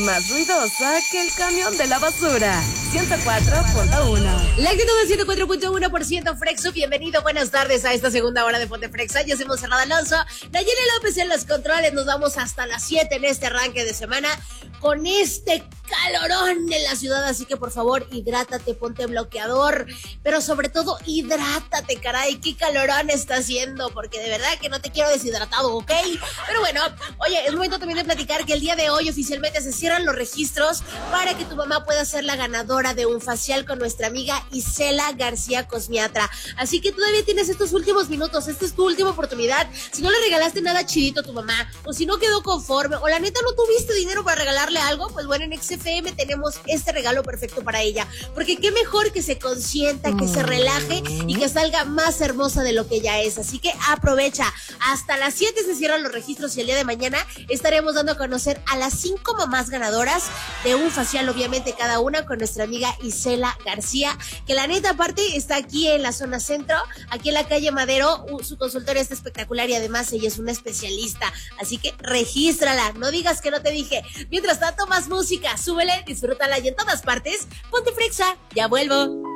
más ruidosa que el camión de la basura. 104.1. La actitud del 104.1% Frexo. Bienvenido, buenas tardes a esta segunda hora de Ponte Frexa. Yo soy Monserrat Alonso, Nayeli López en los controles. Nos vamos hasta las 7 en este arranque de semana con este calorón en la ciudad, así que por favor hidrátate, ponte bloqueador, pero sobre todo hidrátate, caray, qué calorón está haciendo, porque de verdad que no te quiero deshidratado, ¿ok? Pero bueno, oye, es momento también de platicar que el día de hoy oficialmente se cierran los registros para que tu mamá pueda ser la ganadora de un facial con nuestra amiga Isela García Cosmiatra, así que todavía tienes estos últimos minutos, esta es tu última oportunidad. Si no le regalaste nada chidito a tu mamá, o si no quedó conforme, o la neta no tuviste dinero para regalarle algo, pues bueno, en XFM tenemos este regalo perfecto para ella, porque qué mejor que se consienta, que se relaje y que salga más hermosa de lo que ella es, así que aprovecha, hasta las 7 se cierran los registros y el día de mañana estaremos dando a conocer a las 5 mamás ganadoras de un facial, obviamente cada una con nuestra amiga Isela García, que la neta aparte está aquí en la zona centro, aquí en la calle Madero, su consultorio está espectacular y además ella es una especialista, así que regístrala, no digas que no te dije. Mientras tanto, más música, súbele, disfrútala y en todas partes, ponte frexa, ya vuelvo.